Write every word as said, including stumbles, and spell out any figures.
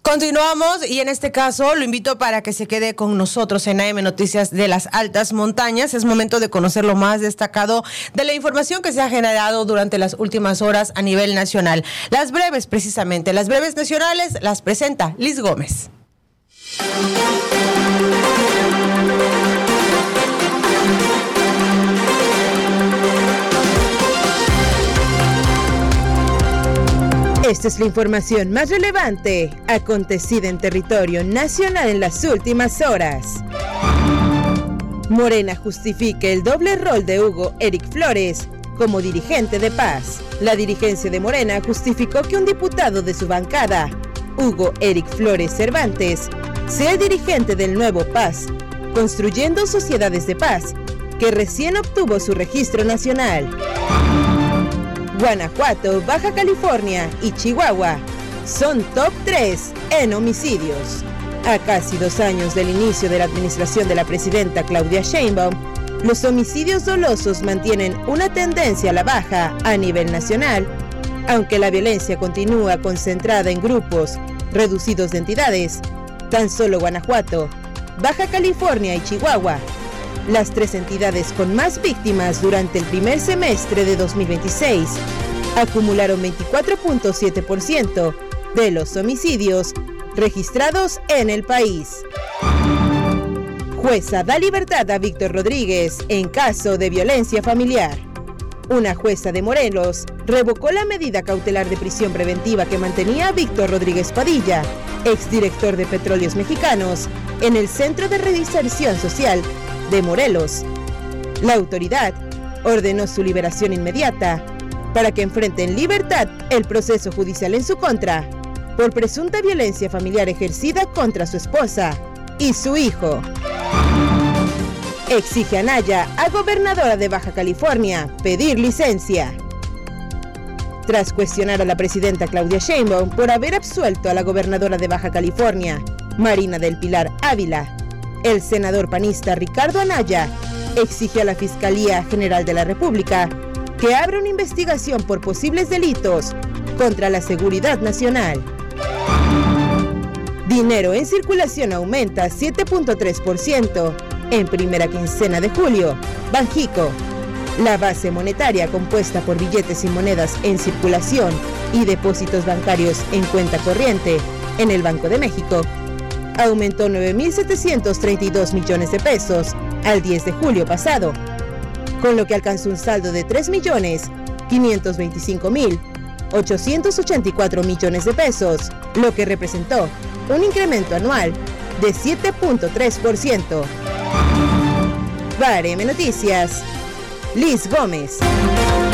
Continuamos y en este caso lo invito para que se quede con nosotros en A M Noticias de las Altas Montañas. Es momento de conocer lo más destacado de la información que se ha generado durante las últimas horas a nivel nacional. Las breves, precisamente, las breves nacionales las presenta Liz Gómez. Esta es la información más relevante acontecida en territorio nacional en las últimas horas. Morena justifica el doble rol de Hugo Eric Flores como dirigente de paz. La dirigencia de Morena justificó que un diputado de su bancada, Hugo Eric Flores Cervantes, sea el dirigente del nuevo Paz, Construyendo Sociedades de Paz, que recién obtuvo su registro nacional. Guanajuato, Baja California y Chihuahua son top tres en homicidios. A casi dos años del inicio de la administración de la presidenta Claudia Sheinbaum, los homicidios dolosos mantienen una tendencia a la baja a nivel nacional, aunque la violencia continúa concentrada en grupos reducidos de entidades. Tan solo Guanajuato, Baja California y Chihuahua, las tres entidades con más víctimas durante el primer semestre de dos mil veintiséis, acumularon veinticuatro punto siete por ciento de los homicidios registrados en el país. Jueza da libertad a Víctor Rodríguez en caso de violencia familiar. Una jueza de Morelos revocó la medida cautelar de prisión preventiva que mantenía a Víctor Rodríguez Padilla, exdirector de Petróleos Mexicanos, en el Centro de Reinserción Social de Morelos. La autoridad ordenó su liberación inmediata para que enfrente en libertad el proceso judicial en su contra por presunta violencia familiar ejercida contra su esposa y su hijo. Exige a Anaya, a gobernadora de Baja California, pedir licencia. Tras cuestionar a la presidenta Claudia Sheinbaum por haber absuelto a la gobernadora de Baja California, Marina del Pilar Ávila, el senador panista Ricardo Anaya exige a la Fiscalía General de la República que abra una investigación por posibles delitos contra la seguridad nacional. Dinero en circulación aumenta siete punto tres por ciento en primera quincena de julio. Banxico, la base monetaria compuesta por billetes y monedas en circulación y depósitos bancarios en cuenta corriente en el Banco de México, aumentó nueve mil setecientos treinta y dos millones de pesos al diez de julio pasado, con lo que alcanzó un saldo de tres millones quinientos veinticinco mil ochocientos ochenta y cuatro millones de pesos, lo que representó un incremento anual de siete punto tres por ciento. Para A M Noticias, Liz Gómez.